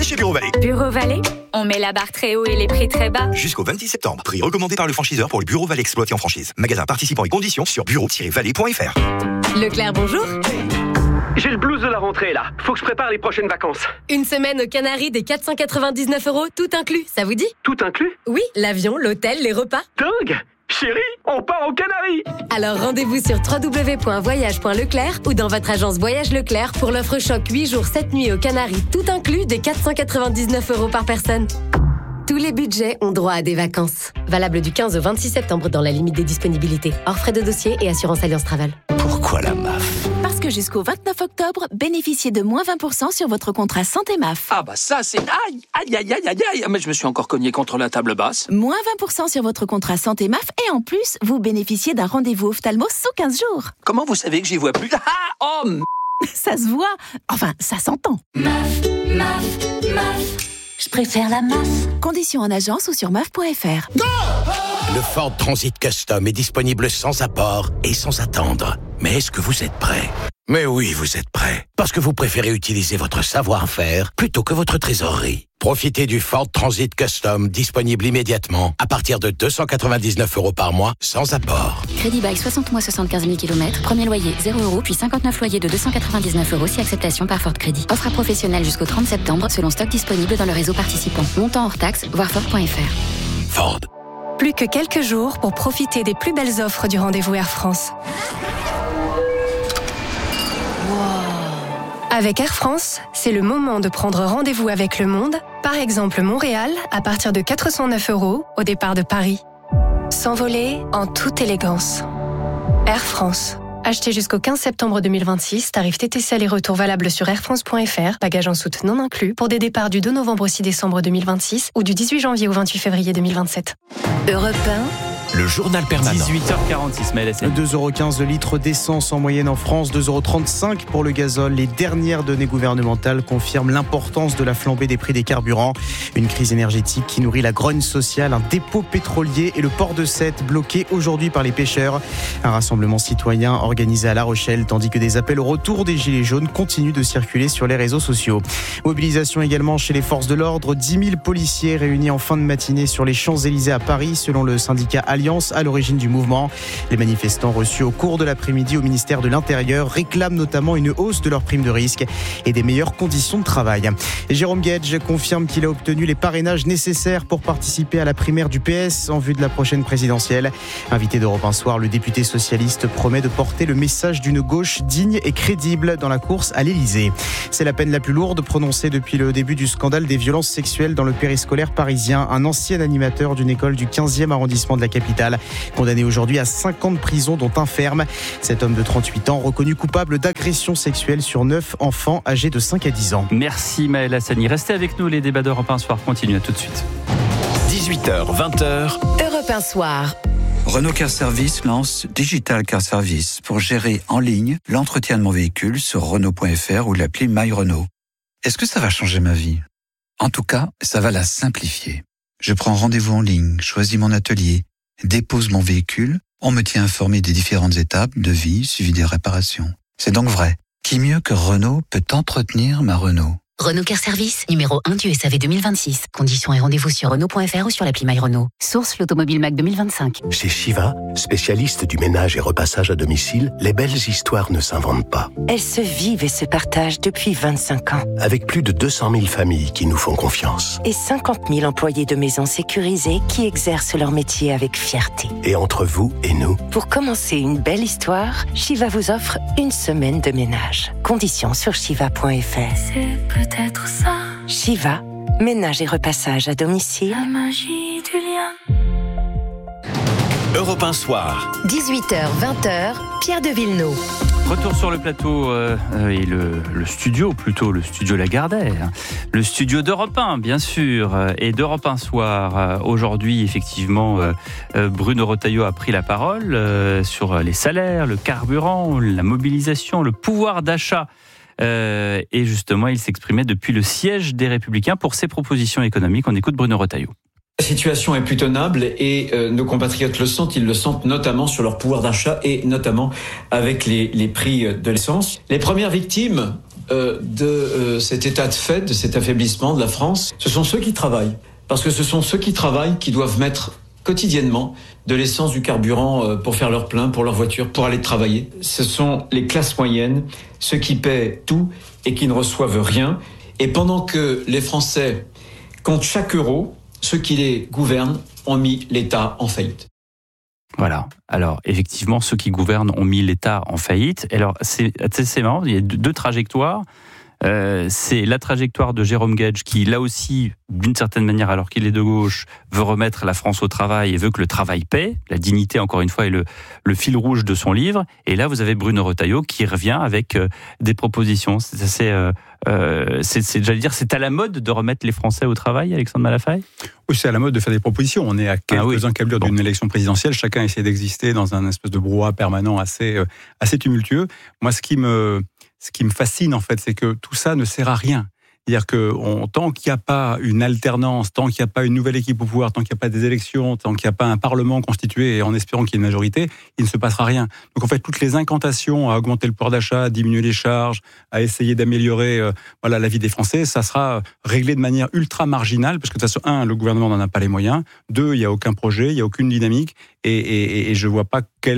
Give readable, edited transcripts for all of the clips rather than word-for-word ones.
chez Bureau Vallée. Bureau Vallée, on met la barre très haut et les prix très bas. Jusqu'au 26 septembre. Prix recommandé par le franchiseur pour le Bureau Vallée exploité en franchise. Magasin participant et conditions sur bureau-vallée.fr. Leclerc, bonjour. J'ai le blues de la rentrée là. Faut que je prépare les prochaines vacances. Une semaine aux Canaries des 499 €, tout inclus, ça vous dit? Tout inclus? Oui, l'avion, l'hôtel, les repas. Dingue! Chérie, on part aux Canaries! Alors rendez-vous sur www.voyage.leclerc ou dans votre agence Voyage Leclerc pour l'offre choc 8 jours 7 nuits aux Canaries, tout inclus des 499 € par personne. Tous les budgets ont droit à des vacances. Valable du 15 au 26 septembre dans la limite des disponibilités. Hors frais de dossier et assurance Alliance Travel. Pourquoi la MAF? Parce que jusqu'au 29 octobre, bénéficiez de moins 20% sur votre contrat santé MAF. Ah bah ça c'est... Aïe. Mais je me suis encore cogné contre la table basse. Moins 20% sur votre contrat santé MAF et en plus, vous bénéficiez d'un rendez-vous ophtalmo sous 15 jours. Comment vous savez que j'y vois plus? Ça se voit. Enfin, ça s'entend. MAF. Je préfère la MAF. Conditions en agence ou sur maf.fr. Le Ford Transit Custom est disponible sans apport et sans attendre. Mais est-ce que vous êtes prêt? Mais oui, vous êtes prêt. Parce que vous préférez utiliser votre savoir-faire plutôt que votre trésorerie. Profitez du Ford Transit Custom disponible immédiatement à partir de 299 € par mois sans apport. Crédit bail 60 mois 75 000 km. Premier loyer 0 €, puis 59 loyers de 299 € si acceptation par Ford Crédit. Offre à professionnels jusqu'au 30 septembre selon stock disponible dans le réseau participant. Montant hors taxe, voir Ford.fr. Ford. Plus que quelques jours pour profiter des plus belles offres du rendez-vous Air France. Avec Air France, c'est le moment de prendre rendez-vous avec le monde, par exemple Montréal, à partir de 409 € au départ de Paris. S'envoler en toute élégance. Air France. Acheté jusqu'au 15 septembre 2026, tarif TTC aller-retour valable sur airfrance.fr, bagages en soute non inclus, pour des départs du 2 novembre au 6 décembre 2026 ou du 18 janvier au 28 février 2027. Europe 1. Le journal permanent. 18h46, Maël Hassani. 2,15 € le litre d'essence en moyenne en France, 2,35 € pour le gazole. Les dernières données gouvernementales confirment l'importance de la flambée des prix des carburants. Une crise énergétique qui nourrit la grogne sociale, un dépôt pétrolier et le port de Sète bloqué aujourd'hui par les pêcheurs. Un rassemblement citoyen organisé à La Rochelle, tandis que des appels au retour des Gilets jaunes continuent de circuler sur les réseaux sociaux. Mobilisation également chez les forces de l'ordre. 10 000 policiers réunis en fin de matinée sur les Champs-Élysées à Paris, selon le syndicat Alliance, à l'origine du mouvement. Les manifestants reçus au cours de l'après-midi au ministère de l'Intérieur réclament notamment une hausse de leurs primes de risque et des meilleures conditions de travail. Et Jérôme Guedj confirme qu'il a obtenu les parrainages nécessaires pour participer à la primaire du PS en vue de la prochaine présidentielle. Invité d'Europe 1 Soir, le député socialiste promet de porter le message d'une gauche digne et crédible dans la course à l'Élysée. C'est la peine la plus lourde prononcée depuis le début du scandale des violences sexuelles dans le périscolaire parisien. Un ancien animateur d'une école du 15e arrondissement de la capitale, condamné aujourd'hui à 5 ans de prison dont un ferme. Cet homme de 38 ans reconnu coupable d'agression sexuelle sur 9 enfants âgés de 5 à 10 ans. Merci Maël Hassani. Restez avec nous, les débats d'Europe 1 Soir continuent. À tout de suite. 18h, 20h. Europe 1 Soir. Renault Car Service lance Digital Car Service pour gérer en ligne l'entretien de mon véhicule sur Renault.fr ou l'appli My Renault. Est-ce que ça va changer ma vie? En tout cas, ça va la simplifier. Je prends rendez-vous en ligne, choisis mon atelier, dépose mon véhicule, on me tient informé des différentes étapes, devis, suivi des réparations. C'est donc vrai. Qui mieux que Renault peut entretenir ma Renault? Renault Car Service, numéro 1 du SAV 2026. Conditions et rendez-vous sur Renault.fr ou sur l'appli My Renault. Source l'Automobile Mac 2025. Chez Shiva, spécialiste du ménage et repassage à domicile, les belles histoires ne s'inventent pas. Elles se vivent et se partagent depuis 25 ans. Avec plus de 200 000 familles qui nous font confiance. Et 50 000 employés de maisons sécurisées qui exercent leur métier avec fierté. Et entre vous et nous. Pour commencer une belle histoire, Shiva vous offre une semaine de ménage. Conditions sur shiva.fr. C'est peut-être ça. Shiva, ménage et repassage à domicile. La magie du lien. Europe 1 Soir. 18h, 20h, Pierre de Villeneuve. Retour sur le plateau et le studio, plutôt le studio Lagardère. Le studio d'Europe 1, bien sûr, et d'Europe 1 Soir. Aujourd'hui, effectivement, Bruno Retailleau a pris la parole sur les salaires, le carburant, la mobilisation, le pouvoir d'achat. Et justement, il s'exprimait depuis le siège des Républicains pour ses propositions économiques. On écoute Bruno Retailleau. La situation est plus tenable et nos compatriotes le sentent. Ils le sentent notamment sur leur pouvoir d'achat et notamment avec les prix de l'essence. Les premières victimes de cet état de fait, de cet affaiblissement de la France, ce sont ceux qui travaillent. Parce que ce sont ceux qui travaillent qui doivent mettre quotidiennement de l'essence, du carburant pour faire leur plein, pour leur voiture, pour aller travailler. Ce sont les classes moyennes, ceux qui paient tout et qui ne reçoivent rien. Et pendant que les Français comptent chaque euro, ceux qui les gouvernent ont mis l'État en faillite. Voilà. Alors, effectivement, ceux qui gouvernent ont mis l'État en faillite. Alors, c'est marrant, il y a deux trajectoires. C'est la trajectoire de Jérôme Gage qui, là aussi, d'une certaine manière, alors qu'il est de gauche, veut remettre la France au travail et veut que le travail paie. La dignité, encore une fois, est le fil rouge de son livre. Et là, vous avez Bruno Retailleau qui revient avec des propositions. J'allais dire, c'est à la mode de remettre les Français au travail, Alexandre Malafaye ? Oui, c'est à la mode de faire des propositions. On est à quelques encablures d'une élection présidentielle. Chacun essaie d'exister dans un espèce de brouhaha permanent assez tumultueux. Moi, ce qui me fascine, en fait, c'est que tout ça ne sert à rien. C'est-à-dire que tant qu'il n'y a pas une alternance, tant qu'il n'y a pas une nouvelle équipe au pouvoir, tant qu'il n'y a pas des élections, tant qu'il n'y a pas un parlement constitué et en espérant qu'il y ait une majorité, il ne se passera rien. Donc en fait, toutes les incantations à augmenter le pouvoir d'achat, à diminuer les charges, à essayer d'améliorer la vie des Français, ça sera réglé de manière ultra marginale, parce que de toute façon, 1, le gouvernement n'en a pas les moyens, 2, il n'y a aucun projet, il n'y a aucune dynamique, et je ne vois pas quels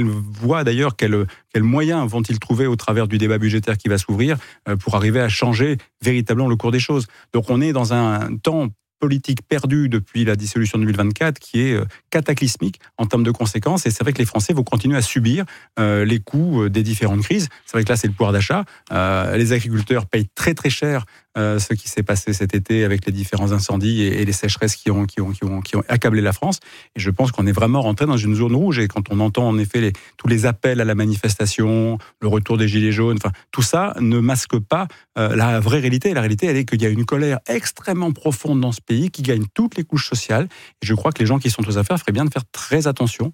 moyens vont-ils trouver au travers du débat budgétaire qui va s'ouvrir pour arriver à changer véritablement le cours des choses. Donc on est dans un temps politique perdu depuis la dissolution de 2024 qui est cataclysmique en termes de conséquences, et c'est vrai que les Français vont continuer à subir les coûts des différentes crises. C'est vrai que là c'est le pouvoir d'achat, les agriculteurs payent très très cher ce qui s'est passé cet été avec les différents incendies et les sécheresses qui ont accablé la France, et je pense qu'on est vraiment rentré dans une zone rouge. Et quand on entend en effet tous les appels à la manifestation, le retour des gilets jaunes, enfin tout ça ne masque pas la vraie réalité. La réalité, elle est qu'il y a une colère extrêmement profonde dans ce pays qui gagne toutes les couches sociales, et je crois que les gens qui sont aux affaires feraient bien de faire très attention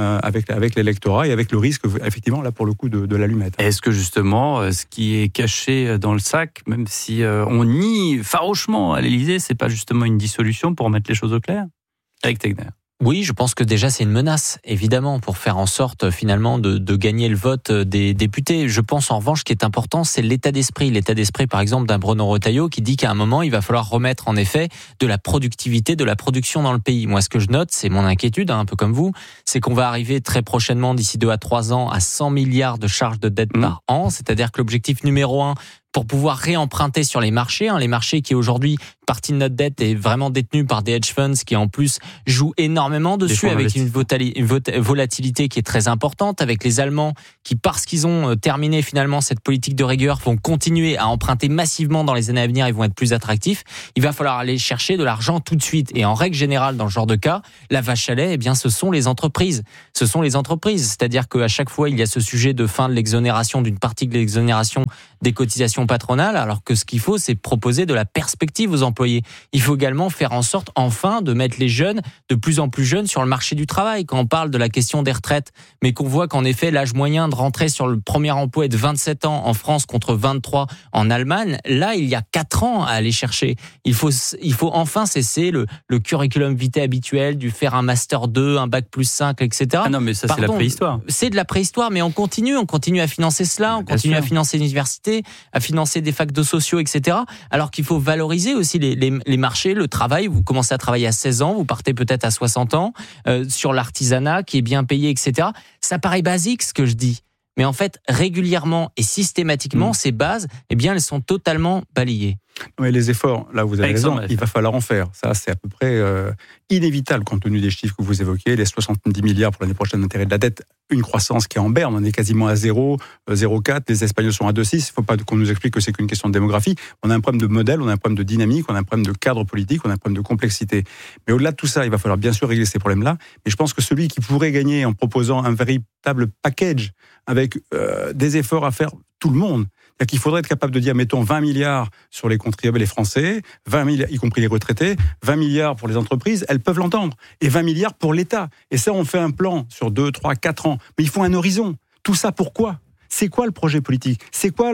avec l'électorat et avec le risque, effectivement, là pour le coup, de l'allumette. Est-ce que justement, ce qui est caché dans le sac, même si on nie farouchement à l'Élysée, c'est pas justement une dissolution pour mettre les choses au clair ? Eric Tegner. Oui, je pense que déjà c'est une menace, évidemment, pour faire en sorte finalement de gagner le vote des députés. Je pense en revanche, ce qui est important, c'est l'état d'esprit. L'état d'esprit, par exemple, d'un Bruno Retailleau qui dit qu'à un moment, il va falloir remettre en effet de la productivité, de la production dans le pays. Moi, ce que je note, c'est mon inquiétude, un peu comme vous, c'est qu'on va arriver très prochainement, d'ici 2 à 3 ans, à 100 milliards de charges de dette par an. C'est-à-dire que l'objectif numéro 1, pour pouvoir réemprunter sur les marchés qui aujourd'hui, partie de notre dette est vraiment détenue par des hedge funds qui en plus jouent énormément dessus, avec une volatilité qui est très importante, avec les Allemands qui, parce qu'ils ont terminé finalement cette politique de rigueur, vont continuer à emprunter massivement dans les années à venir, ils vont être plus attractifs. Il va falloir aller chercher de l'argent tout de suite. Et en règle générale, dans ce genre de cas, la vache à lait, ce sont les entreprises. Ce sont les entreprises. C'est-à-dire qu'à chaque fois, il y a ce sujet de fin de l'exonération, d'une partie de l'exonération des cotisations patronales, alors que ce qu'il faut, c'est proposer de la perspective aux employés. Il faut également faire en sorte, enfin, de mettre les jeunes, de plus en plus jeunes, sur le marché du travail. Quand on parle de la question des retraites, mais qu'on voit qu'en effet, l'âge moyen de rentrer sur le premier emploi est de 27 ans en France contre 23 en Allemagne, là, il y a 4 ans à aller chercher. Il faut enfin cesser le curriculum vitae habituel, du faire un master 2, un bac plus 5, etc. Ah non, mais ça, c'est la préhistoire. C'est de la préhistoire, mais on continue à financer cela, on continue à financer l'université, à financer des facs de sociaux, etc. Alors qu'il faut valoriser aussi les marchés, le travail. Vous commencez à travailler à 16 ans, vous partez peut-être à 60 ans, sur l'artisanat qui est bien payé, etc. Ça paraît basique ce que je dis. Mais en fait, régulièrement et systématiquement, ces bases, elles sont totalement balayées. Mais les efforts, là vous avez raison, il va falloir en faire. Ça, c'est à peu près inévitable compte tenu des chiffres que vous évoquez, les 70 milliards pour l'année prochaine d'intérêt de la dette, une croissance qui est en berne, on est quasiment à 0, 0,4, les Espagnols sont à 2,6, il ne faut pas qu'on nous explique que c'est qu'une question de démographie. On a un problème de modèle, on a un problème de dynamique, on a un problème de cadre politique, on a un problème de complexité. Mais au-delà de tout ça, il va falloir bien sûr régler ces problèmes-là, mais je pense que celui qui pourrait gagner en proposant un véritable package avec des efforts à faire tout le monde, c'est-à-dire qu'il faudrait être capable de dire, mettons, 20 milliards sur les contribuables les Français, 20 milliards, y compris les retraités, 20 milliards pour les entreprises, elles peuvent l'entendre, et 20 milliards pour l'État. Et ça, on fait un plan sur 2, 3, 4 ans. Mais il faut un horizon. Tout ça, pourquoi ? c'est quoi le projet politique ? C'est quoi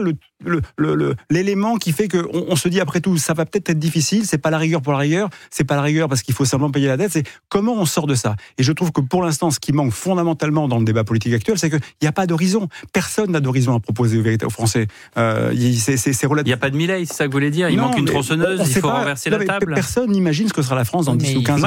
l'élément qui fait qu'on se dit après tout, ça va peut-être être difficile, c'est pas la rigueur pour la rigueur, c'est pas la rigueur parce qu'il faut simplement payer la dette, c'est comment on sort de ça. Et je trouve que pour l'instant, ce qui manque fondamentalement dans le débat politique actuel, c'est qu'il n'y a pas d'horizon. Personne n'a d'horizon à proposer aux Français. Il n'y a pas de Milei, c'est ça que vous voulez dire ? Il manque une tronçonneuse, il faut renverser la table. Personne n'imagine ce que sera la France dans 10 ou 15 ans.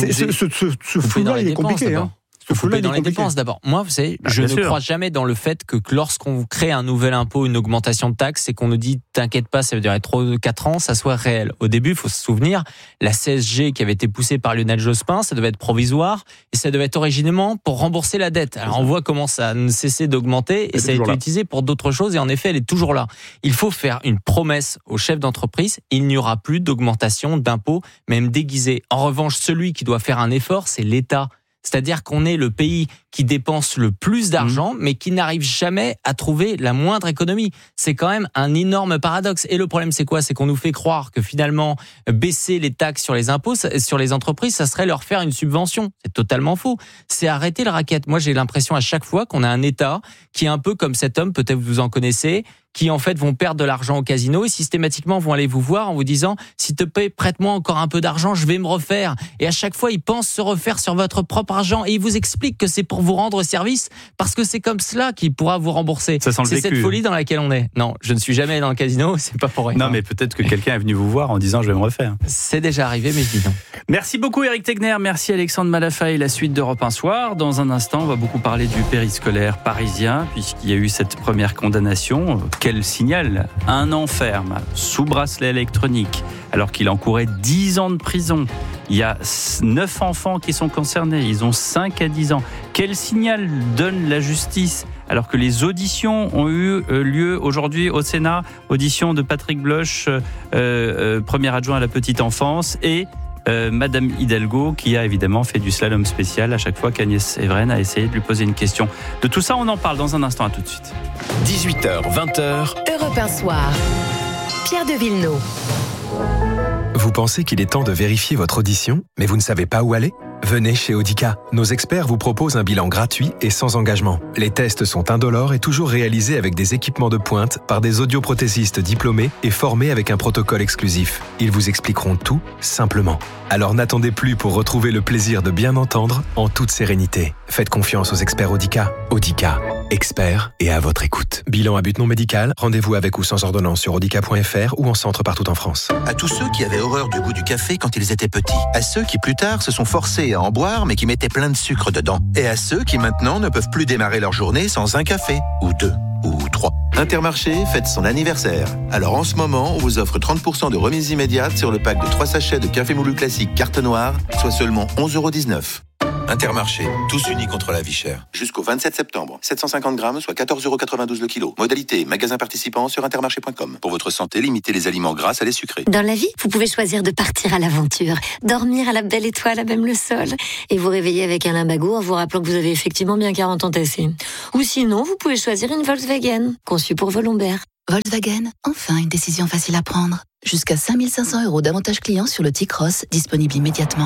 Ce flou-là, il est compliqué. Il faut couper dans les dépenses d'abord. Moi, vous savez, je ne crois jamais dans le fait que lorsqu'on crée un nouvel impôt, une augmentation de taxes, et qu'on nous dit « t'inquiète pas, ça va durer 4 ans », ça soit réel. Au début, il faut se souvenir, la CSG qui avait été poussée par Lionel Jospin, ça devait être provisoire, et ça devait être originellement pour rembourser la dette. Alors on voit comment ça a cessé d'augmenter, et ça a été utilisé pour d'autres choses, et en effet, elle est toujours là. Il faut faire une promesse aux chefs d'entreprise, il n'y aura plus d'augmentation d'impôts, même déguisée. En revanche, celui qui doit faire un effort, c'est l'État. C'est-à-dire qu'on est le pays qui dépense le plus d'argent, mais qui n'arrive jamais à trouver la moindre économie. C'est quand même un énorme paradoxe. Et le problème, c'est quoi ? C'est qu'on nous fait croire que finalement, baisser les taxes sur les impôts, sur les entreprises, ça serait leur faire une subvention. C'est totalement faux. C'est arrêter le racket. Moi, j'ai l'impression à chaque fois qu'on a un État qui est un peu comme cet homme, peut-être vous en connaissez, qui en fait vont perdre de l'argent au casino et systématiquement vont aller vous voir en vous disant « s'il te plaît, prête-moi encore un peu d'argent, je vais me refaire ». Et à chaque fois, ils pensent se refaire sur votre propre argent et ils vous expliquent que c'est pour vous rendre service parce que c'est comme cela qu'il pourra vous rembourser. Ça sent le vécu. C'est cette folie dans laquelle on est. Non, je ne suis jamais dans le casino, c'est pas pour rien. Non, mais peut-être que quelqu'un est venu vous voir en disant « je vais me refaire ». C'est déjà arrivé, mais je dis non. Merci beaucoup Éric Tegner, merci Alexandre Malafaye. La suite d'Europe 1 Soir. Dans un instant, on va beaucoup parler du périscolaire parisien puisqu'il y a eu cette première condamnation. Quel signal ? 1 an ferme, sous bracelet électronique, alors qu'il encourait 10 ans de prison. Il y a 9 enfants qui sont concernés, ils ont 5 à 10 ans. Quel signal donne la justice alors que les auditions ont eu lieu aujourd'hui au Sénat, audition de Patrick Bloch, premier adjoint à la petite enfance, et Madame Hidalgo qui a évidemment fait du slalom spécial à chaque fois qu'Agnès Evren a essayé de lui poser une question. De tout ça, on en parle dans un instant, à tout de suite. 18h, 20h. Europe 1 Soir. Pierre de Villeneuve. Vous pensez qu'il est temps de vérifier votre audition, mais vous ne savez pas où aller ? Venez chez Audica. Nos experts vous proposent un bilan gratuit et sans engagement. Les tests sont indolores et toujours réalisés avec des équipements de pointe par des audioprothésistes diplômés et formés avec un protocole exclusif. Ils vous expliqueront tout simplement. Alors n'attendez plus pour retrouver le plaisir de bien entendre en toute sérénité. Faites confiance aux experts Audica. Audica, experts et à votre écoute. Bilan à but non médical, rendez-vous avec ou sans ordonnance sur audica.fr ou en centre partout en France. À tous ceux qui avaient horreur du goût du café quand ils étaient petits. À ceux qui plus tard se sont forcés à en boire mais qui mettaient plein de sucre dedans. Et à ceux qui maintenant ne peuvent plus démarrer leur journée sans un café, ou 2, ou 3. Intermarché fête son anniversaire. Alors en ce moment, on vous offre 30% de remise immédiate sur le pack de 3 sachets de café moulu classique carte noire, soit seulement 11,19 €. Intermarché, tous unis contre la vie chère. Jusqu'au 27 septembre, 750 grammes, soit 14,92 € le kilo. Modalité, magasin participant sur intermarché.com. Pour votre santé, limitez les aliments gras à les sucrés. Dans la vie, vous pouvez choisir de partir à l'aventure, dormir à la belle étoile à même le sol, et vous réveiller avec un limbago en vous rappelant que vous avez effectivement bien 40 ans tassés. Ou sinon, vous pouvez choisir une Volkswagen, conçue pour vos lombaires. Volkswagen, enfin une décision facile à prendre. Jusqu'à 5 500 € d'avantages clients sur le T-Cross, disponible immédiatement.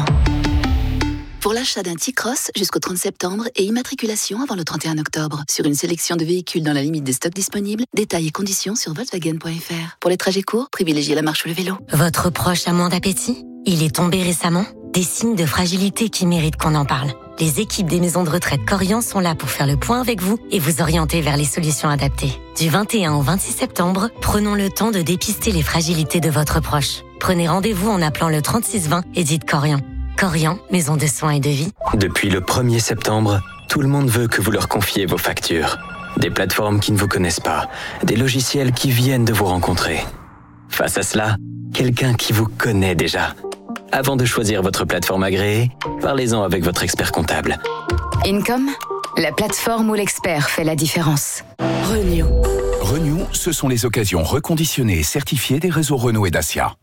Pour l'achat d'un T-Cross jusqu'au 30 septembre et immatriculation avant le 31 octobre. Sur une sélection de véhicules dans la limite des stocks disponibles, détails et conditions sur Volkswagen.fr. Pour les trajets courts, privilégiez la marche ou le vélo. Votre proche a moins d'appétit ? Il est tombé récemment ? Des signes de fragilité qui méritent qu'on en parle. Les équipes des maisons de retraite Corian sont là pour faire le point avec vous et vous orienter vers les solutions adaptées. Du 21 au 26 septembre, prenons le temps de dépister les fragilités de votre proche. Prenez rendez-vous en appelant le 3620 et dites Corian. Corian, maison de soins et de vie. Depuis le 1er septembre, tout le monde veut que vous leur confiez vos factures. Des plateformes qui ne vous connaissent pas, des logiciels qui viennent de vous rencontrer. Face à cela, quelqu'un qui vous connaît déjà. Avant de choisir votre plateforme agréée, parlez-en avec votre expert comptable. Income, la plateforme où l'expert fait la différence. Renew, ce sont les occasions reconditionnées et certifiées des réseaux Renault et Dacia.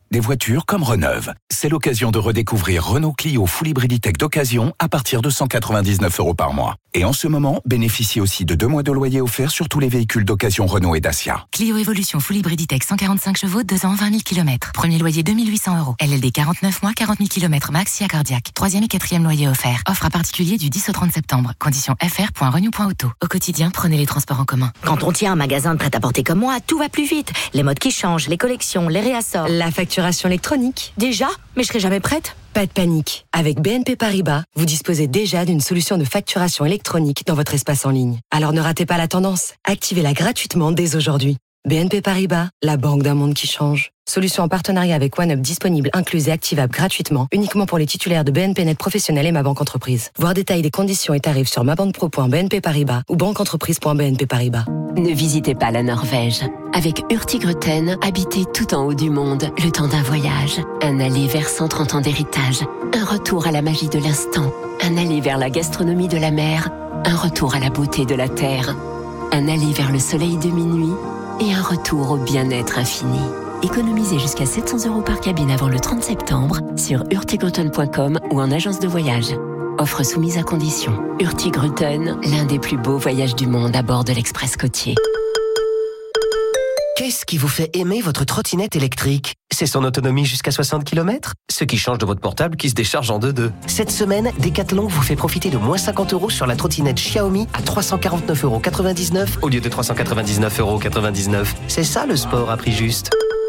Des voitures comme Reneuve. C'est l'occasion de redécouvrir Renault Clio Full Hybrid E-Tech d'occasion à partir de 199 € par mois. Et en ce moment, bénéficiez aussi de 2 mois de loyer offerts sur tous les véhicules d'occasion Renault et Dacia. Clio Evolution Full Hybrid E-Tech 145 chevaux, 2 ans, 20 000 km. Premier loyer 2 800 €. LLD 49 mois, 40 000 km max, SIA cardiaque. 3e et 4e loyer offert. Offre à particulier du 10 au 30 septembre. Conditions fr.renew.auto. Au quotidien, prenez les transports en commun. Quand on tient un magasin de prêt-à-porter comme moi, tout va plus vite. Les modes qui changent, les collections, les réassorts. La facturation électronique. Déjà ? Mais je serai jamais prête. Pas de panique. Avec BNP Paribas, vous disposez déjà d'une solution de facturation électronique dans votre espace en ligne. Alors ne ratez pas la tendance. Activez-la gratuitement dès aujourd'hui. BNP Paribas, la banque d'un monde qui change. Solution en partenariat avec OneUp disponible, incluse et activable gratuitement, uniquement pour les titulaires de BNP Net Professionnel et Ma Banque Entreprise. Voir détail des conditions et tarifs sur mabanquepro.bnp Paribas ou banqueentreprise.bnp Paribas. Ne visitez pas la Norvège. Avec Hurtigruten, habitez tout en haut du monde, le temps d'un voyage. Un aller vers 130 ans d'héritage. Un retour à la magie de l'instant. Un aller vers la gastronomie de la mer. Un retour à la beauté de la terre. Un aller vers le soleil de minuit. Et un retour au bien-être infini. Économisez jusqu'à 700 € par cabine avant le 30 septembre sur hurtigruten.com ou en agence de voyage. Offre soumise à condition. Hurtigruten, l'un des plus beaux voyages du monde à bord de l'Express côtier. Qu'est-ce qui vous fait aimer votre trottinette électrique ? C'est son autonomie jusqu'à 60 km ? Ce qui change de votre portable qui se décharge en 2-2. Cette semaine, Decathlon vous fait profiter de moins 50 € sur la trottinette Xiaomi à 349,99 € au lieu de 399,99 €. C'est ça le sport à prix juste.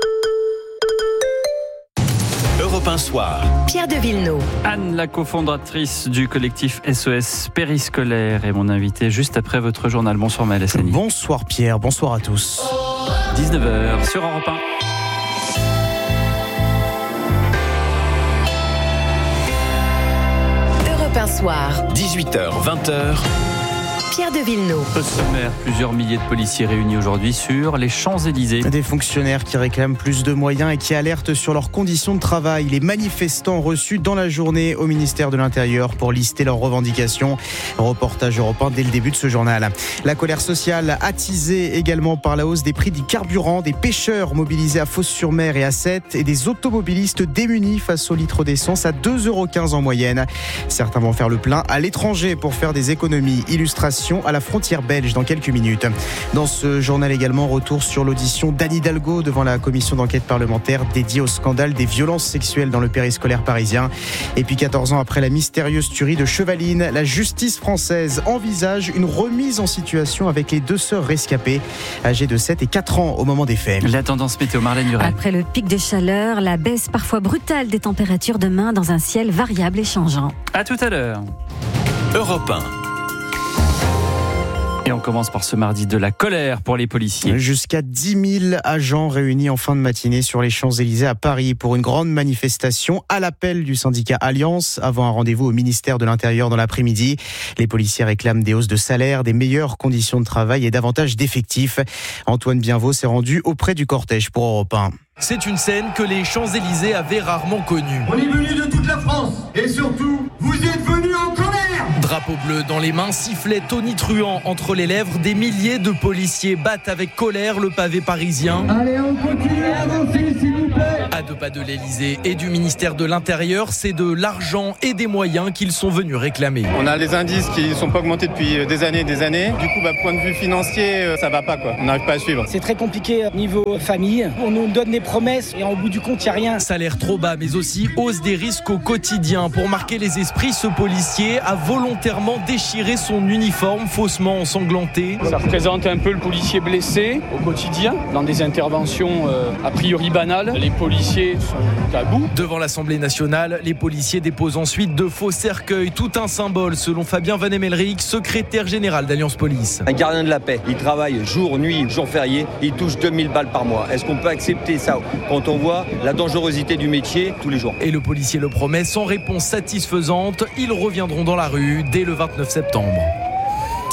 Europe 1 Soir. Pierre de Villeneuve. Anne, la cofondatrice du collectif SOS Périscolaire, est mon invitée juste après votre journal. Bonsoir Maël Hassani. Bonsoir Pierre, bonsoir à tous. 19h sur Europe 1. Europe 1 Soir. 18h, 20h. Pierre de Villeneuve. Au sommaire, plusieurs milliers de policiers réunis aujourd'hui sur les Champs-Élysées. Des fonctionnaires qui réclament plus de moyens et qui alertent sur leurs conditions de travail. Les manifestants reçus dans la journée au ministère de l'Intérieur pour lister leurs revendications. Reportage européen dès le début de ce journal. La colère sociale attisée également par la hausse des prix du carburant, des pêcheurs mobilisés à Fos-sur-Mer et à Sète et des automobilistes démunis face au litre d'essence à 2,15 € en moyenne. Certains vont faire le plein à l'étranger pour faire des économies. Illustration à la frontière belge dans quelques minutes. Dans ce journal également, retour sur l'audition d'Anne Hidalgo devant la commission d'enquête parlementaire dédiée au scandale des violences sexuelles dans le périscolaire parisien. Et puis 14 ans après la mystérieuse tuerie de Chevaline, la justice française envisage une remise en situation avec les 2 sœurs rescapées, âgées de 7 et 4 ans au moment des faits. La tendance météo, Marlène Duret. Après le pic de chaleur, la baisse parfois brutale des températures demain dans un ciel variable et changeant. À tout à l'heure. Europe 1. Et on commence par ce mardi de la colère pour les policiers. Jusqu'à 10 000 agents réunis en fin de matinée sur les Champs-Élysées à Paris pour une grande manifestation à l'appel du syndicat Alliance avant un rendez-vous au ministère de l'Intérieur dans l'après-midi. Les policiers réclament des hausses de salaire, des meilleures conditions de travail et davantage d'effectifs. Antoine Bienvaux s'est rendu auprès du cortège pour Europe 1. C'est une scène que les Champs-Élysées avaient rarement connue. On est venus de toute la France et surtout, vous êtes venus en colère. Drapeau bleu dans les mains, sifflet tonitruant entre les lèvres, des milliers de policiers battent avec colère le pavé parisien. Allez, on continue à avancer, s'il vous plaît. À 2 pas de l'Élysée et du ministère de l'Intérieur, c'est de l'argent et des moyens qu'ils sont venus réclamer. On a les indices qui ne sont pas augmentés depuis des années. Du coup, point de vue financier, ça va pas quoi. On n'arrive pas à suivre. C'est très compliqué niveau famille. On nous donne des promesses et au bout du compte, il n'y a rien. Salaire trop bas, mais aussi hausse des risques au quotidien. Pour marquer les esprits, ce policier a volontairement déchiré son uniforme faussement ensanglanté. Ça représente un peu le policier blessé au quotidien, dans des interventions a priori banales. Les policiers sont à bout. Devant l'Assemblée nationale, les policiers déposent ensuite de faux cercueils, tout un symbole selon Fabien Van Emmelrich, secrétaire général d'Alliance Police. Un gardien de la paix, il travaille jour, nuit, jour férié, il touche 2000 balles par mois. Est-ce qu'on peut accepter ça quand on voit la dangerosité du métier tous les jours? Et le policier le promet, sans réponse satisfaisante, ils reviendront dans la rue dès le 29 septembre.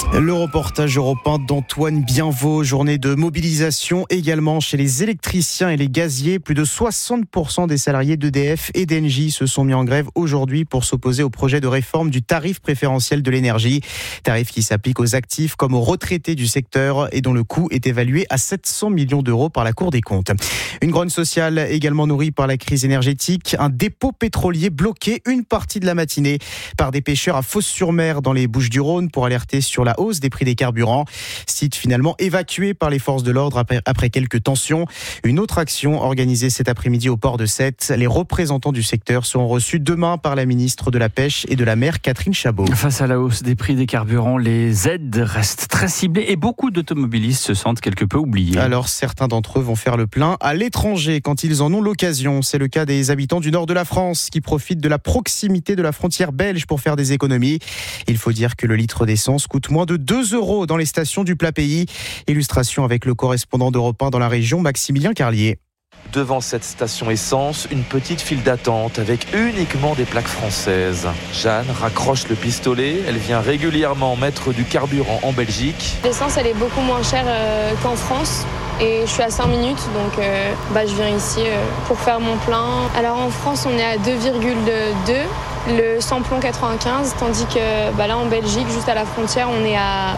Le reportage européen d'Antoine Bienvaux, journée de mobilisation également chez les électriciens et les gaziers. Plus de 60% des salariés d'EDF et d'Engie se sont mis en grève aujourd'hui pour s'opposer au projet de réforme du tarif préférentiel de l'énergie. Tarif qui s'applique aux actifs comme aux retraités du secteur et dont le coût est évalué à 700 millions d'euros par la Cour des comptes. Une grogne sociale également nourrie par la crise énergétique. Un dépôt pétrolier bloqué une partie de la matinée par des pêcheurs à Fos-sur-Mer dans les Bouches-du-Rhône pour alerter sur la hausse des prix des carburants. Site finalement évacué par les forces de l'ordre après quelques tensions. Une autre action organisée cet après-midi au port de Sète. Les représentants du secteur seront reçus demain par la ministre de la Pêche et de la Mer, Catherine Chabot. Face à la hausse des prix des carburants, les aides restent très ciblées et beaucoup d'automobilistes se sentent quelque peu oubliés. Alors certains d'entre eux vont faire le plein à l'étranger quand ils en ont l'occasion. C'est le cas des habitants du nord de la France qui profitent de la proximité de la frontière belge pour faire des économies. Il faut dire que le litre d'essence coûte moins de 2 € dans les stations du plat pays. Illustration avec le correspondant d'Europe 1 dans la région, Maximilien Carlier. Devant cette station essence, une petite file d'attente avec uniquement des plaques françaises. Jeanne raccroche le pistolet, elle vient régulièrement mettre du carburant en Belgique. L'essence elle est beaucoup moins chère qu'en France et je suis à 5 minutes donc je viens ici pour faire mon plein. Alors en France on est à 2,2 le samplon 95, tandis que là en Belgique, juste à la frontière, on est à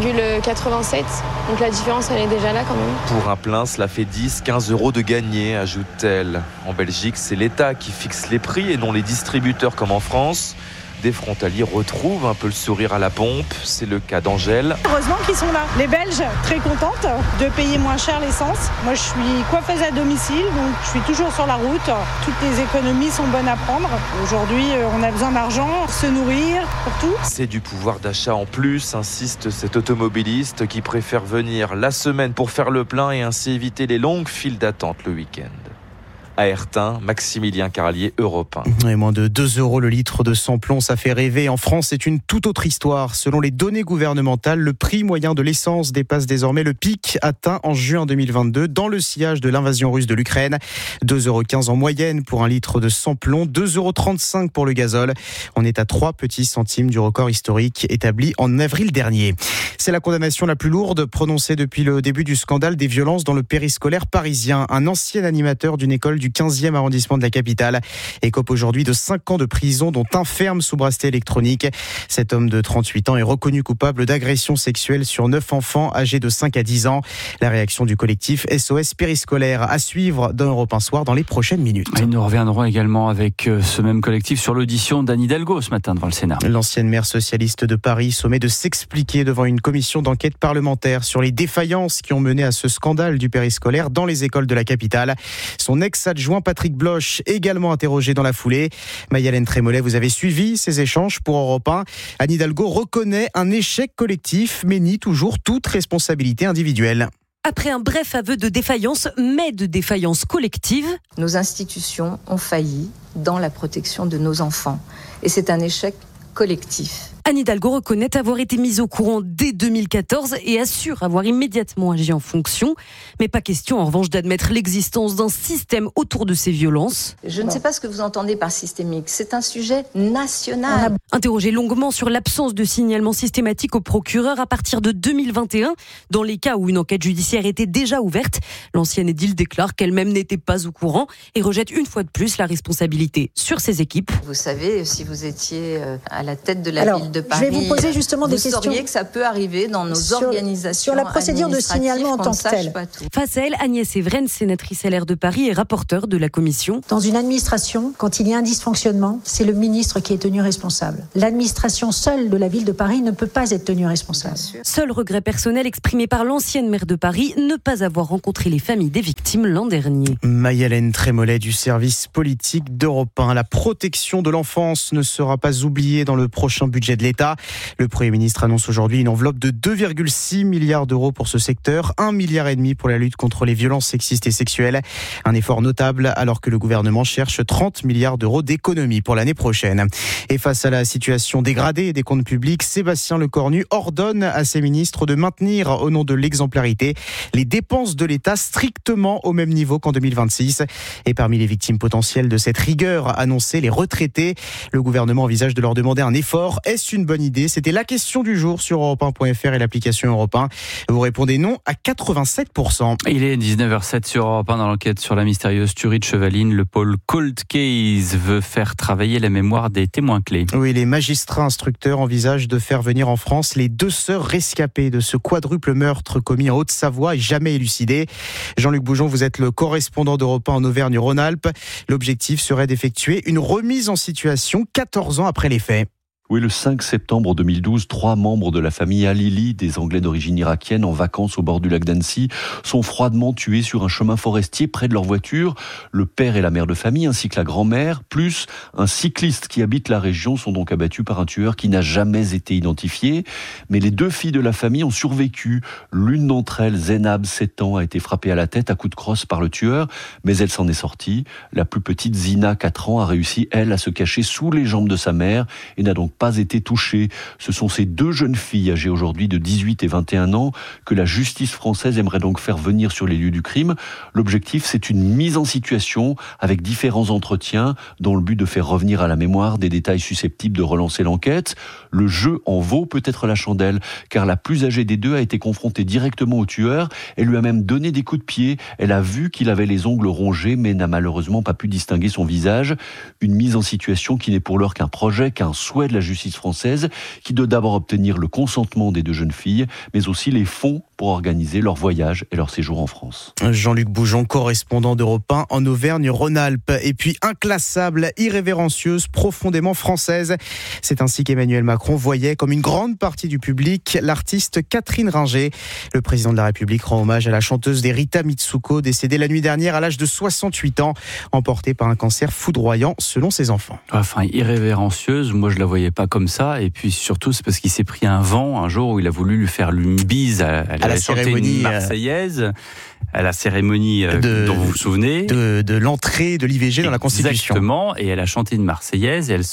1,87. Donc la différence, elle est déjà là quand même. Pour un plein, cela fait 10-15 € de gagné, ajoute-t-elle. En Belgique, c'est l'État qui fixe les prix et non les distributeurs comme en France. Des frontaliers retrouvent un peu le sourire à la pompe, c'est le cas d'Angèle. Heureusement qu'ils sont là. Les Belges, très contentes de payer moins cher l'essence. Moi je suis coiffeuse à domicile, donc je suis toujours sur la route. Toutes les économies sont bonnes à prendre. Aujourd'hui on a besoin d'argent pour se nourrir, pour tout. C'est du pouvoir d'achat en plus, insiste cet automobiliste qui préfère venir la semaine pour faire le plein et ainsi éviter les longues files d'attente le week-end. À Ertin, Maximilien Carlier, Europe 1. Et moins de 2 € le litre de samplon, ça fait rêver. En France, c'est une toute autre histoire. Selon les données gouvernementales, le prix moyen de l'essence dépasse désormais le pic atteint en juin 2022 dans le sillage de l'invasion russe de l'Ukraine. 2,15 € en moyenne pour un litre de samplon, 2,35 € pour le gazole. On est à 3 petits centimes du record historique établi en avril dernier. C'est la condamnation la plus lourde prononcée depuis le début du scandale des violences dans le périscolaire parisien. Un ancien animateur d'une école du 15e arrondissement de la capitale écope aujourd'hui de 5 ans de prison, dont un ferme sous bracelet électronique. Cet homme de 38 ans est reconnu coupable d'agression sexuelle sur 9 enfants âgés de 5 à 10 ans. La réaction du collectif SOS Périscolaire à suivre dans Europe 1 Soir dans les prochaines minutes. Et nous reviendrons également avec ce même collectif sur l'audition d'Anne Hidalgo ce matin devant le Sénat. L'ancienne maire socialiste de Paris sommet de s'expliquer devant une commission d'enquête parlementaire sur les défaillances qui ont mené à ce scandale du périscolaire dans les écoles de la capitale. Son ex-adjoint Patrick Bloch, également interrogé dans la foulée. Maïa-Hélène Trémollet, vous avez suivi ces échanges pour Europe 1. Anne Hidalgo reconnaît un échec collectif, mais nie toujours toute responsabilité individuelle. Après un bref aveu de défaillance, mais de défaillance collective. Nos institutions ont failli dans la protection de nos enfants. Et c'est un échec collectif. Anne Hidalgo reconnaît avoir été mise au courant dès 2014 et assure avoir immédiatement agi en fonction. Mais pas question en revanche d'admettre l'existence d'un système autour de ces violences. Je ne sais pas ce que vous entendez par systémique. C'est un sujet national. Interrogé longuement sur l'absence de signalement systématique au procureur à partir de 2021, dans les cas où une enquête judiciaire était déjà ouverte, l'ancienne édile déclare qu'elle-même n'était pas au courant et rejette une fois de plus la responsabilité sur ses équipes. Vous savez, si vous étiez à la tête de la ville de Paris, je vais vous poser justement des questions. Vous sauriez que ça peut arriver dans nos organisations sur la procédure de signalement en tant que telle. Face à elle, Agnès Evren, sénatrice LR de Paris et rapporteure de la commission. Dans une administration, quand il y a un dysfonctionnement, c'est le ministre qui est tenu responsable. L'administration seule de la ville de Paris ne peut pas être tenue responsable. Seul regret personnel exprimé par l'ancienne maire de Paris, ne pas avoir rencontré les familles des victimes l'an dernier. Maïa-Hélène Trémollet du service politique d'Europe 1. La protection de l'enfance ne sera pas oubliée dans le prochain budget de l'État. Le Premier ministre annonce aujourd'hui une enveloppe de 2,6 milliards d'euros pour ce secteur, 1,5 milliard pour la lutte contre les violences sexistes et sexuelles. Un effort notable alors que le gouvernement cherche 30 milliards d'euros d'économies pour l'année prochaine. Et face à la situation dégradée des comptes publics, Sébastien Lecornu ordonne à ses ministres de maintenir, au nom de l'exemplarité, les dépenses de l'État strictement au même niveau qu'en 2026. Et parmi les victimes potentielles de cette rigueur annoncée, les retraités. Le gouvernement envisage de leur demander un effort. Est-ce une bonne idée? C'était la question du jour sur europe1.fr et l'application Europe 1. Vous répondez non à 87%. Il est 19h07 sur Europe 1 dans l'enquête sur la mystérieuse tuerie de Chevaline. Le pôle Cold Case veut faire travailler la mémoire des témoins clés. Oui, les magistrats instructeurs envisagent de faire venir en France les 2 sœurs rescapées de ce quadruple meurtre commis en Haute-Savoie et jamais élucidé. Jean-Luc Boujon, vous êtes le correspondant d'Europe 1 en Auvergne-Rhône-Alpes. L'objectif serait d'effectuer une remise en situation 14 ans après les faits. Oui, le 5 septembre 2012, 3 membres de la famille Alili, des Anglais d'origine irakienne en vacances au bord du lac d'Annecy, sont froidement tués sur un chemin forestier près de leur voiture. Le père et la mère de famille, ainsi que la grand-mère, plus un cycliste qui habite la région, sont donc abattus par un tueur qui n'a jamais été identifié. Mais les 2 filles de la famille ont survécu. L'une d'entre elles, Zénab, 7 ans, a été frappée à la tête à coups de crosse par le tueur, mais elle s'en est sortie. La plus petite, Zina, 4 ans, a réussi, elle, à se cacher sous les jambes de sa mère et n'a donc pas été touchée. Ce sont ces 2 jeunes filles, âgées aujourd'hui de 18 et 21 ans, que la justice française aimerait donc faire venir sur les lieux du crime. L'objectif, c'est une mise en situation avec différents entretiens dans le but de faire revenir à la mémoire des détails susceptibles de relancer l'enquête. Le jeu en vaut peut-être la chandelle, car la plus âgée des 2 a été confrontée directement au tueur. Elle lui a même donné des coups de pied. Elle a vu qu'il avait les ongles rongés, mais n'a malheureusement pas pu distinguer son visage. Une mise en situation qui n'est pour l'heure qu'un projet, qu'un souhait de la justice française, qui doit d'abord obtenir le consentement des 2 jeunes filles, mais aussi les fonds pour organiser leur voyage et leur séjour en France. Jean-Luc Boujon, correspondant d'Europe 1 en Auvergne-Rhône-Alpes. Et puis inclassable, irrévérencieuse, profondément française. C'est ainsi qu'Emmanuel Macron voyait comme une grande partie du public l'artiste Catherine Ringer. Le président de la République rend hommage à la chanteuse des Rita Mitsuko, décédée la nuit dernière à l'âge de 68 ans, emportée par un cancer foudroyant selon ses enfants. Enfin, irrévérencieuse, moi je la voyais pas comme ça. Et puis surtout, c'est parce qu'il s'est pris un vent un jour où il a voulu lui faire une bise à la cérémonie marseillaise, à la cérémonie dont vous vous souvenez, de l'entrée de l'IVG dans la Constitution. Exactement. Et elle a chanté une marseillaise. Et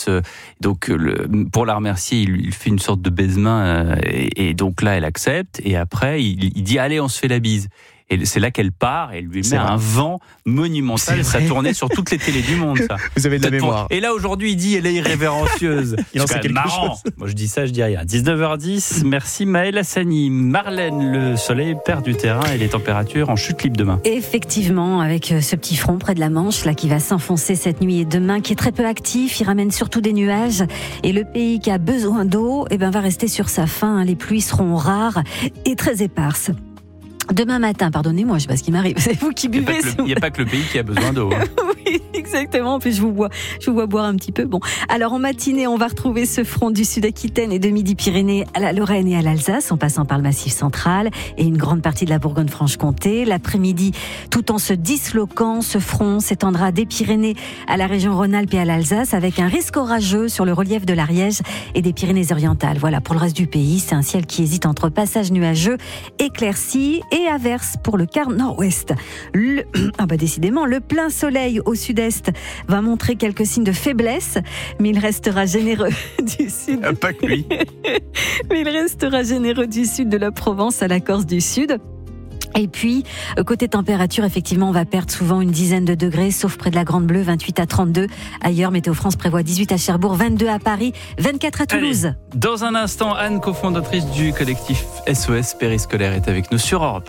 pour la remercier, il fait une sorte de baise-main. Et donc là, elle accepte. Et après, il dit allez, on se fait la bise. Et c'est là qu'elle part et elle lui met un vent monumental. Ça tournait sur toutes les télés du monde, ça. Vous avez de la mémoire. Et là, aujourd'hui, il dit elle est irrévérencieuse. Il en sait quelque marrant. chose. Moi, je dis ça, je dis rien. 19h10, merci Maëlle Hassani. Marlène, le soleil perd du terrain et les températures en chute libre demain. Effectivement, avec ce petit front près de la Manche, là, qui va s'enfoncer cette nuit et demain, qui est très peu actif, il ramène surtout des nuages. Et le pays qui a besoin d'eau, va rester sur sa faim. Les pluies seront rares et très éparses. Demain matin, pardonnez-moi, je sais pas ce qui m'arrive. C'est vous qui buvez. Il n'y a pas que le pays qui a besoin d'eau. Oui, exactement. En plus, je vous vois boire un petit peu. Bon. Alors, en matinée, on va retrouver ce front du Sud-Aquitaine et de Midi-Pyrénées à la Lorraine et à l'Alsace, en passant par le Massif central et une grande partie de la Bourgogne-Franche-Comté. L'après-midi, tout en se disloquant, ce front s'étendra des Pyrénées à la région Rhône-Alpes et à l'Alsace, avec un risque orageux sur le relief de l'Ariège et des Pyrénées-Orientales. Voilà, pour le reste du pays, c'est un ciel qui hésite entre passages nuageux, éclaircis et averses pour le quart nord-ouest. Décidément, le plein soleil au sud-est va montrer quelques signes de faiblesse, mais il restera généreux du sud. Pas que lui. Mais il restera généreux du sud de la Provence à la Corse du Sud. Et puis, côté température, effectivement, on va perdre souvent une dizaine de degrés, sauf près de la Grande Bleue, 28 à 32. Ailleurs, Météo France prévoit 18 à Cherbourg, 22 à Paris, 24 à Toulouse. Allez, dans un instant, Anne, cofondatrice du collectif SOS Périscolaire, est avec nous sur Europe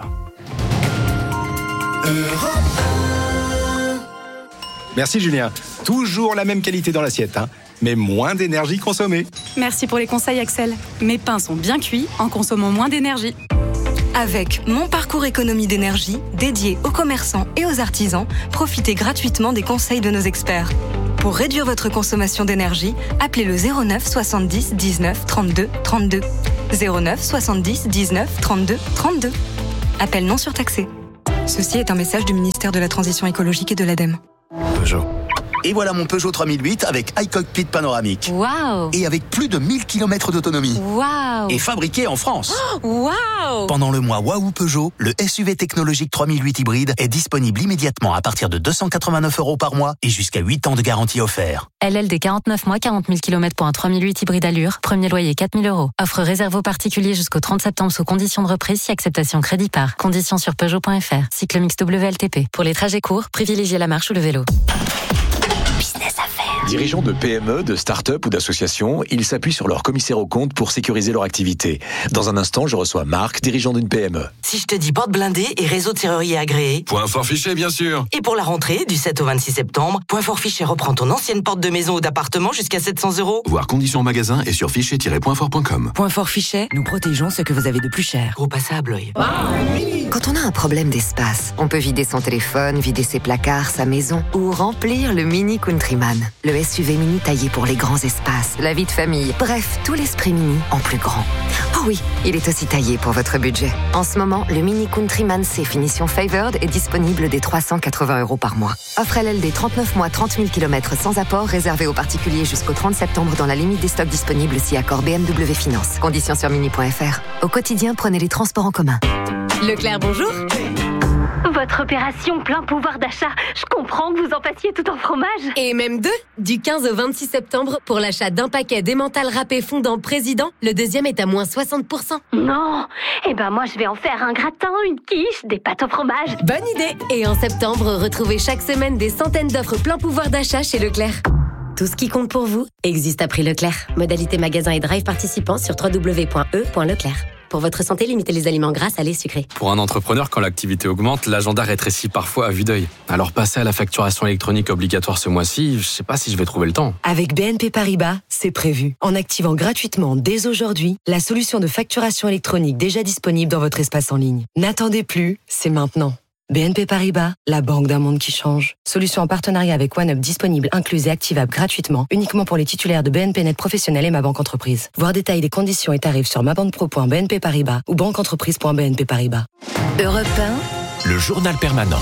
1. Merci Julien. Toujours la même qualité dans l'assiette, mais moins d'énergie consommée. Merci pour les conseils Axel. Mes pains sont bien cuits en consommant moins d'énergie. Avec Mon Parcours Économie d'énergie, dédié aux commerçants et aux artisans, profitez gratuitement des conseils de nos experts. Pour réduire votre consommation d'énergie, appelez le 09 70 19 32 32. 09 70 19 32 32. Appel non surtaxé. Ceci est un message du ministère de la Transition écologique et de l'ADEME. Peugeot. Et voilà mon Peugeot 3008 avec iCockpit panoramique. Waouh! Et avec plus de 1000 km d'autonomie. Waouh! Et fabriqué en France. Waouh! Pendant le mois Waouh Peugeot, le SUV technologique 3008 hybride est disponible immédiatement à partir de 289 € par mois et jusqu'à 8 ans de garantie offert. LLD 49 mois, 40 000 km pour un 3008 hybride allure. Premier loyer 4 000 €. Offre réservée aux particuliers jusqu'au 30 septembre sous conditions de reprise si acceptation crédit par. Conditions sur Peugeot.fr. Cycle mix WLTP. Pour les trajets courts, privilégiez la marche ou le vélo. Business à faire. Dirigeants de PME, de start-up ou d'associations, ils s'appuient sur leur commissaire aux comptes pour sécuriser leur activité. Dans un instant, je reçois Marc, dirigeant d'une PME. Si je te dis porte blindée et réseau de serrurier agréé. Point fort fichet, bien sûr. Et pour la rentrée, du 7 au 26 septembre, Point fort fichet reprend ton ancienne porte de maison ou d'appartement jusqu'à 700 €. Voir conditions en magasin et sur fichet-pointfort.com. Point fort fichet, nous protégeons ce que vous avez de plus cher. Gros passable. Quand on a un problème d'espace, on peut vider son téléphone, vider ses placards, sa maison ou remplir le Mini Countryman. Le SUV mini taillé pour les grands espaces, la vie de famille, bref, tout l'esprit mini en plus grand. Oh oui, il est aussi taillé pour votre budget. En ce moment, le Mini Countryman C finition Favored est disponible dès 380 € par mois. Offre LLD 39 mois, 30 000 km sans apport, réservé aux particuliers jusqu'au 30 septembre dans la limite des stocks disponibles si accord BMW Finance. Conditions sur mini.fr. Au quotidien, prenez les transports en commun. Leclerc, bonjour. Votre opération plein pouvoir d'achat, je comprends que vous en fassiez tout en fromage. Et même 2, du 15 au 26 septembre, pour l'achat d'un paquet d'emmental râpé fondant Président, le deuxième est à moins 60%. Non, eh ben moi je vais en faire un gratin, une quiche, des pâtes au fromage. Bonne idée. Et en septembre, retrouvez chaque semaine des centaines d'offres plein pouvoir d'achat chez Leclerc. Tout ce qui compte pour vous existe à prix Leclerc. Modalité magasin et drive participants sur www.e.leclerc. Pour votre santé, limitez les aliments gras, salés, sucrés. Pour un entrepreneur, quand l'activité augmente, l'agenda rétrécit parfois à vue d'œil. Alors passer à la facturation électronique obligatoire ce mois-ci, je sais pas si je vais trouver le temps. Avec BNP Paribas, c'est prévu. En activant gratuitement dès aujourd'hui la solution de facturation électronique déjà disponible dans votre espace en ligne. N'attendez plus, c'est maintenant. BNP Paribas, la banque d'un monde qui change. Solution en partenariat avec OneUp disponible, incluse et activable gratuitement, uniquement pour les titulaires de BNP Net Professionnel et Ma Banque Entreprise. Voir détails des conditions et tarifs sur mabanquepro.bnp Paribas ou banqueentreprise.bnp Paribas. Europe 1, le journal permanent.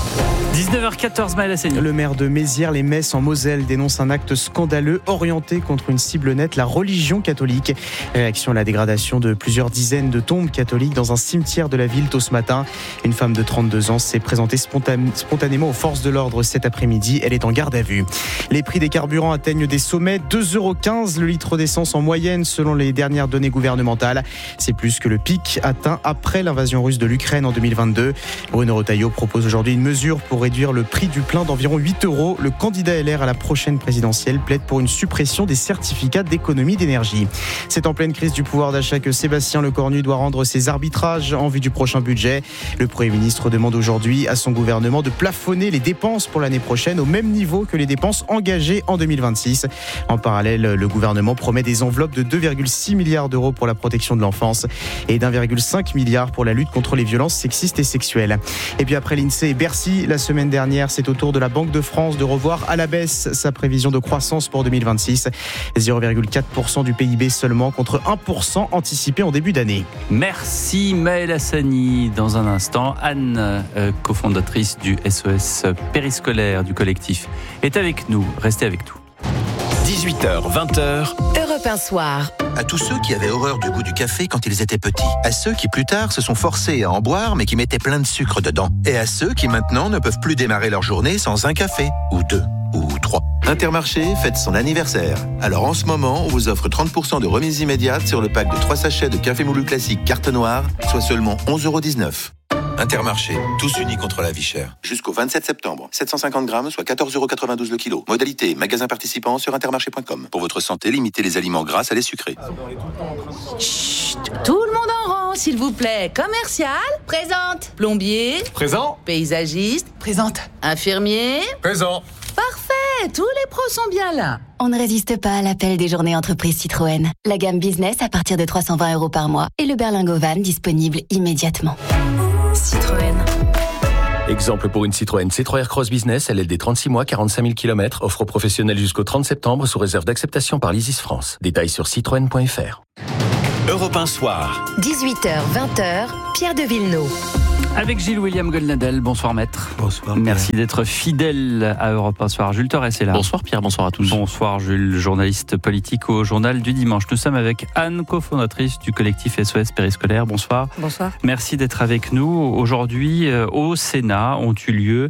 19h14, Maël Hassani. Le maire de Mézières-les-Messes en Moselle dénonce un acte scandaleux orienté contre une cible nette, la religion catholique. Réaction à la dégradation de plusieurs dizaines de tombes catholiques dans un cimetière de la ville tôt ce matin. Une femme de 32 ans s'est présentée spontanément aux forces de l'ordre cet après-midi. Elle est en garde à vue. Les prix des carburants atteignent des sommets. 2,15 € le litre d'essence en moyenne selon les dernières données gouvernementales. C'est plus que le pic atteint après l'invasion russe de l'Ukraine en 2022. Bruno Retailleau propose aujourd'hui une mesure pour réduire le prix du plein d'environ 8 €. Le candidat LR à la prochaine présidentielle plaide pour une suppression des certificats d'économie d'énergie. C'est en pleine crise du pouvoir d'achat que Sébastien Lecornu doit rendre ses arbitrages en vue du prochain budget. Le Premier ministre demande aujourd'hui à son gouvernement de plafonner les dépenses pour l'année prochaine au même niveau que les dépenses engagées en 2026. En parallèle, le gouvernement promet des enveloppes de 2,6 milliards € pour la protection de l'enfance et d'1,5 milliard pour la lutte contre les violences sexistes et sexuelles. Et puis après l'INSEE et Bercy, la semaine dernière, c'est au tour de la Banque de France de revoir à la baisse sa prévision de croissance pour 2026. 0,4% du PIB seulement contre 1% anticipé en début d'année. Merci Maël Hassani. Dans un instant, Anne, cofondatrice du SOS périscolaire du collectif, est avec nous. Restez avec nous. 18h, 20h. Europe 1 soir. À tous ceux qui avaient horreur du goût du café quand ils étaient petits. À ceux qui plus tard se sont forcés à en boire mais qui mettaient plein de sucre dedans. Et à ceux qui maintenant ne peuvent plus démarrer leur journée sans un café, ou 2, ou 3. Intermarché fête son anniversaire. Alors en ce moment, on vous offre 30% de remise immédiate sur le pack de 3 sachets de café moulu classique carte noire, soit seulement 11,19 €. Intermarché, tous unis contre la vie chère. Jusqu'au 27 septembre. 750 grammes, soit 14,92 € le kilo. Modalité, magasin participant sur intermarché.com. Pour votre santé, limitez les aliments gras à les sucrés. Chut, tout le monde en rang, s'il vous plaît. Commercial, présente. Plombier, Présent. paysagiste, présente. Infirmier, Présent. parfait. Tous les pros sont bien là. On ne résiste pas à l'appel des journées entreprises Citroën. La gamme business à partir de 320 € par mois et le berlingot van disponible immédiatement. Citroën. Exemple pour une Citroën C3 Aircross Business, LLD 36 mois, 45 000 km, offre professionnelle jusqu'au 30 septembre sous réserve d'acceptation par l'Isis France. Détails sur citroën.fr. Europe 1 soir. 18h, 20h, Pierre de Villeneuve. Avec Gilles William Goldnadel, bonsoir maître. Bonsoir. Merci d'être fidèle à Europe 1 soir. Jules Torres est là. Bonsoir Pierre, bonsoir à tous. Bonsoir Jules, journaliste politique au Journal du Dimanche. Nous sommes avec Anne, cofondatrice du collectif SOS périscolaire. Bonsoir. Bonsoir. Merci d'être avec nous. Aujourd'hui, au Sénat ont eu lieu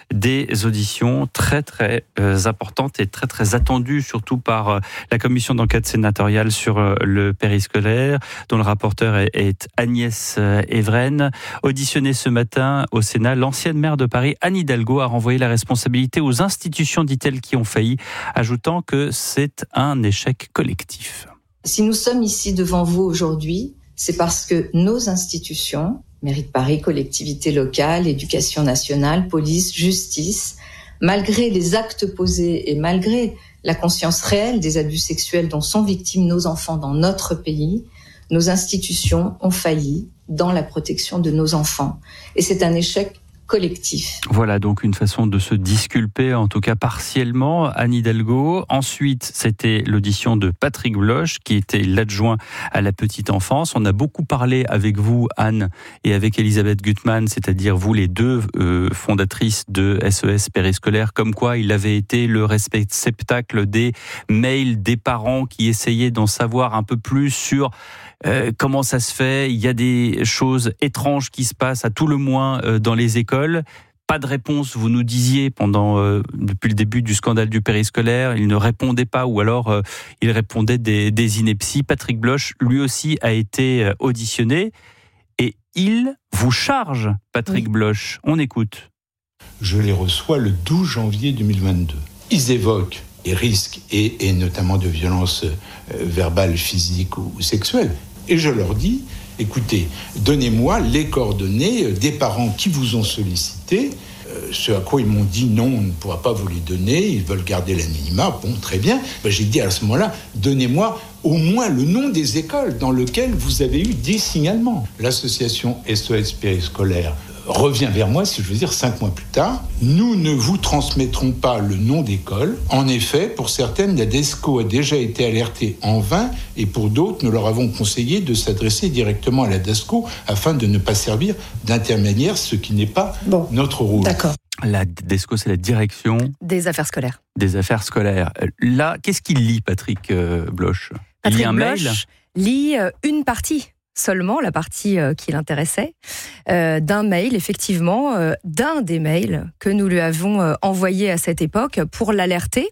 des auditions très très importantes et très très attendues, surtout par la commission d'enquête sénatoriale sur le périscolaire, dont le rapporteur est Agnès Evren. Auditionnée ce matin au Sénat, l'ancienne maire de Paris, Anne Hidalgo, a renvoyé la responsabilité aux institutions, dit-elle, qui ont failli, ajoutant que c'est un échec collectif. Si nous sommes ici devant vous aujourd'hui, c'est parce que nos institutions, mairie de Paris, collectivités locales, éducation nationale, police, justice, malgré les actes posés et malgré la conscience réelle des abus sexuels dont sont victimes nos enfants dans notre pays, nos institutions ont failli dans la protection de nos enfants. Et c'est un échec collectif. Voilà donc une façon de se disculper, en tout cas partiellement, Anne Hidalgo. Ensuite, c'était l'audition de Patrick Bloch, qui était l'adjoint à la petite enfance. On a beaucoup parlé avec vous, Anne, et avec Elisabeth Gutmann, c'est-à-dire vous les deux fondatrices de SES Périscolaire, comme quoi il avait été le réceptacle des mails des parents qui essayaient d'en savoir un peu plus sur comment ça se fait. Il y a des choses étranges qui se passent à tout le moins dans les écoles. Pas de réponse, vous nous disiez depuis le début du scandale du périscolaire, il ne répondait pas ou alors il répondait des inepties. Patrick Bloch, lui aussi, a été auditionné et il vous charge, Patrick Bloch. On écoute. Je les reçois le 12 janvier 2022. Ils évoquent les risques et notamment de violences verbales, physiques ou sexuelles. Et je leur dis, écoutez, donnez-moi les coordonnées des parents qui vous ont sollicité. Ce à quoi ils m'ont dit non, on ne pourra pas vous les donner, ils veulent garder l'anonymat. Bon, très bien. J'ai dit à ce moment-là, donnez-moi au moins le nom des écoles dans lesquelles vous avez eu des signalements. L'association SOS Périscolaire revient vers moi, si je veux dire 5 mois plus tard. Nous ne vous transmettrons pas le nom d'école. En effet, pour certaines, la DESCO a déjà été alertée en vain et pour d'autres, nous leur avons conseillé de s'adresser directement à la DESCO afin de ne pas servir d'intermédiaire, ce qui n'est pas notre rôle. D'accord. La DESCO, c'est la direction des affaires scolaires. Des affaires scolaires. Là, qu'est-ce qu'il lit, Patrick Bloch ? Il lit un mail ? Lit une partie. Seulement la partie qui l'intéressait, d'un mail, effectivement, d'un des mails que nous lui avons envoyé à cette époque pour l'alerter.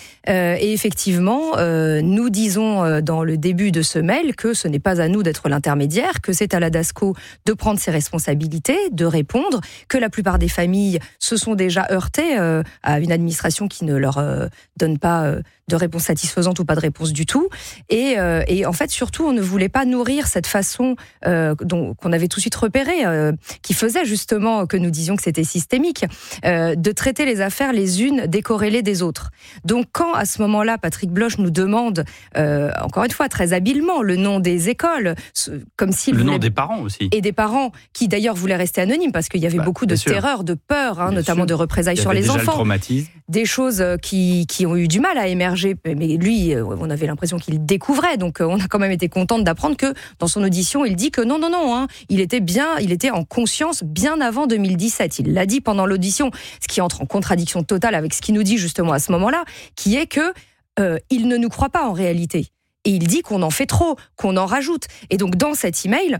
Et effectivement, nous disons dans le début de ce mail que ce n'est pas à nous d'être l'intermédiaire, que c'est à la DASCO de prendre ses responsabilités, de répondre, que la plupart des familles se sont déjà heurtées à une administration qui ne leur donne pas de réponse satisfaisante ou pas de réponse du tout. Et en fait, surtout, on ne voulait pas nourrir cette façon qu'on avait tout de suite repérée, qui faisait justement que nous disions que c'était systémique, de traiter les affaires les unes décorrélées des autres. Donc quand, à ce moment-là, Patrick Bloch nous demande, encore une fois, très habilement, le nom des écoles, comme s'il le nom des parents aussi. Et des parents qui, d'ailleurs, voulaient rester anonymes, parce qu'il y avait beaucoup de terreur, de peur, notamment de représailles sur les enfants. Des choses qui ont eu du mal à émerger. Mais lui, on avait l'impression qu'il découvrait. Donc, on a quand même été contente d'apprendre que, dans son audition, il dit que non, il était en conscience bien avant 2017. Il l'a dit pendant l'audition, ce qui entre en contradiction totale avec ce qu'il nous dit justement à ce moment-là, qui est que il ne nous croit pas en réalité. Et il dit qu'on en fait trop, qu'on en rajoute. Et donc, dans cet email,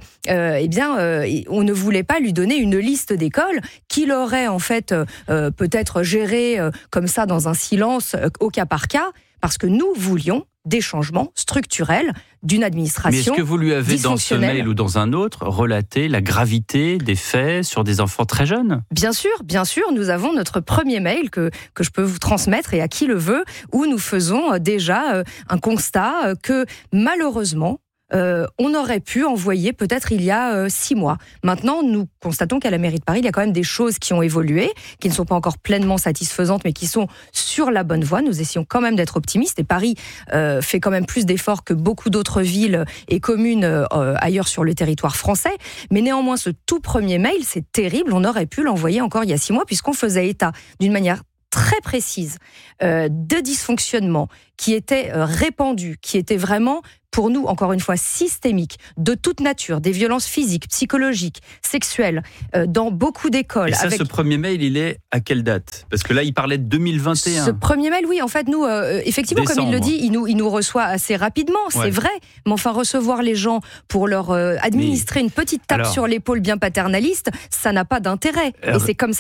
on ne voulait pas lui donner une liste d'écoles qu'il aurait, en fait, peut-être gérées comme ça dans un silence au cas par cas, parce que nous voulions des changements structurels d'une administration. Mais est-ce que vous lui avez, dans ce mail ou dans un autre, relaté la gravité des faits sur des enfants très jeunes ? Bien sûr, nous avons notre premier mail que je peux vous transmettre et à qui le veut, où nous faisons déjà un constat que malheureusement, on aurait pu envoyer peut-être il y a 6 mois. Maintenant, nous constatons qu'à la mairie de Paris, il y a quand même des choses qui ont évolué, qui ne sont pas encore pleinement satisfaisantes, mais qui sont sur la bonne voie. Nous essayons quand même d'être optimistes et Paris fait quand même plus d'efforts que beaucoup d'autres villes et communes ailleurs sur le territoire français. Mais néanmoins, ce tout premier mail, c'est terrible. On aurait pu l'envoyer encore il y a 6 mois puisqu'on faisait état d'une manière très précise de dysfonctionnements qui étaient répandus, qui étaient vraiment, pour nous, encore une fois, systémiques, de toute nature, des violences physiques, psychologiques, sexuelles, dans beaucoup d'écoles. Et ça, ce premier mail, il est à quelle date ? Parce que là, il parlait de 2021. Ce premier mail, oui, en fait, nous, effectivement, comme il le dit, il nous reçoit assez rapidement, c'est vrai. Mais enfin, recevoir les gens pour leur administrer une petite tape sur l'épaule bien paternaliste, ça n'a pas d'intérêt. Et c'est comme ça